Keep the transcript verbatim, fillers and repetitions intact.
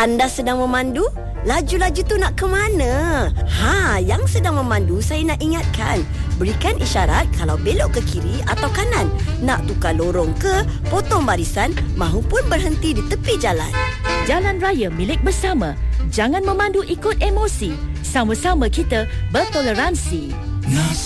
anda sedang memandu? Laju-laju tu nak ke mana? Ha, yang sedang memandu saya nak ingatkan, berikan isyarat kalau belok ke kiri atau kanan, nak tukar lorong ke, potong barisan mahupun berhenti di tepi jalan. Jalan raya milik bersama. Jangan memandu ikut emosi. Sama-sama kita bertoleransi.